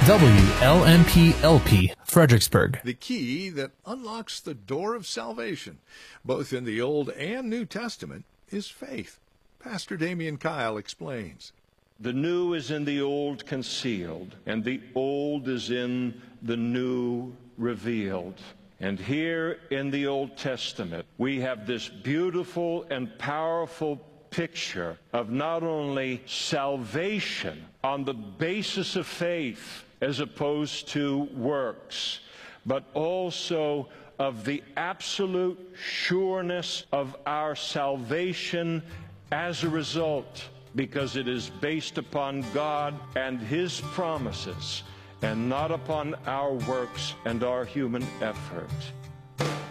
WLMP-LP, Fredericksburg. The key that unlocks the door of salvation, both in the Old and New Testament, is faith. Pastor Damian Kyle explains. The new is in the old concealed, and the old is in the new revealed. And here in the Old Testament, we have this beautiful and powerful picture of not only salvation on the basis of faith as opposed to works, but also of the absolute sureness of our salvation as a result, because it is based upon God and His promises and not upon our works and our human effort.